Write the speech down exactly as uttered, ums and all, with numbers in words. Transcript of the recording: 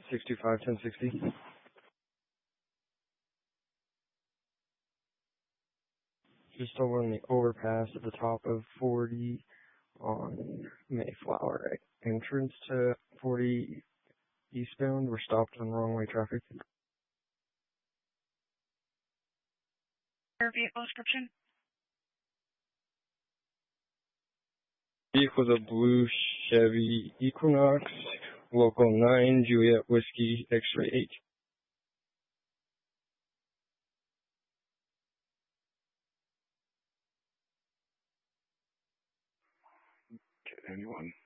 six two five, ten sixty. Just over on the overpass at the top of forty on Mayflower. Entrance to forty eastbound. We're stopped on wrong way traffic. Your vehicle description? Vehicle was a blue Chevy Equinox, local nine, Juliet Whiskey, X-ray eight. Okay, anyone?